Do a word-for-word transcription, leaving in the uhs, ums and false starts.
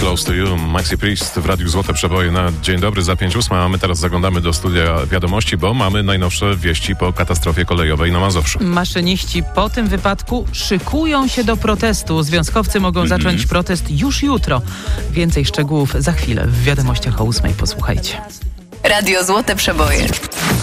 Close to You, Maxi Priest w Radiu Złote Przeboje na dzień dobry za pięć ósma, a my teraz zaglądamy do studia wiadomości, bo mamy najnowsze wieści po katastrofie kolejowej na Mazowszu. Maszyniści po tym wypadku szykują się do protestu. Związkowcy mogą mm. zacząć protest już jutro. Więcej szczegółów za chwilę w wiadomościach o ósmej. Posłuchajcie. Radio Złote Przeboje.